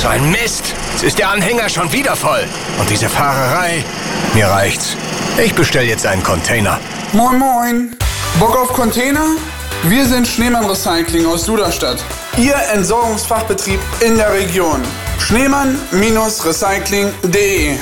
So ein Mist. Jetzt ist der Anhänger schon wieder voll. Und diese Fahrerei. Mir reicht's. Ich bestelle jetzt einen Container. Moin moin. Bock auf Container? Wir sind Schneemann Recycling aus Duderstadt. Ihr Entsorgungsfachbetrieb in der Region. Schneemann-recycling.de